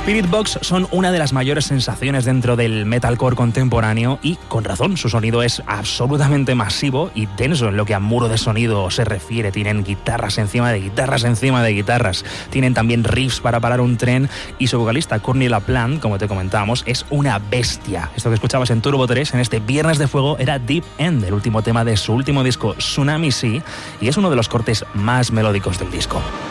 Spirit Box son una de las mayores sensaciones dentro del metalcore contemporáneo y, con razón, su sonido es absolutamente masivo y denso en lo que a muro de sonido se refiere. Tienen guitarras encima de guitarras encima de guitarras. Tienen también riffs para parar un tren y su vocalista Courtney LaPlante, como te comentábamos, es una bestia. Esto que escuchabas en Turbo 3 en este Viernes de Fuego era Deep End, el último tema de su último disco Tsunami Sea, y es uno de los cortes más melódicos del disco.